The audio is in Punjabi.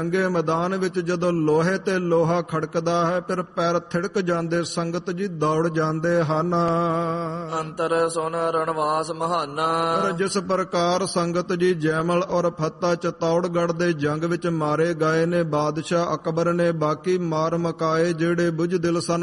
ਜੰਗੇ ਮੈਦਾਨ ਵਿੱਚ ਜਦੋਂ ਲੋਹੇ ਤੇ ਲੋਹਾ ਖੜਕਦਾ ਹੈ, ਫਿਰ ਪੈਰ ਥਿੜਕ ਜਾਂਦੇ, ਸੰਗਤ ਜੀ ਦੌੜ ਜਾਂਦੇ ਹਨ। ਅੰਤਰ ਸੁਨ ਰਣਵਾਸ ਮਹਾਨਾ। ਪਰ ਜਿਸ ਪ੍ਰਕਾਰ ਸੰਗਤ ਜੀ ਜੈਮਲ ਔਰ ਫੱਤਾ ਚਤੌੜਗੜ੍ਹ ਦੇ ਜੰਗ ਵਿੱਚ ਮਾਰੇ ਗਏ ਨੇ ਬਾਦਸ਼ਾਹ ਅਕਬਰ ਨੇ, ਬਾਕੀ ਮਾਰ ਮਕਾਏ ਜਿਹੜੇ ਬੁਝ ਦਿਲ ਸਨ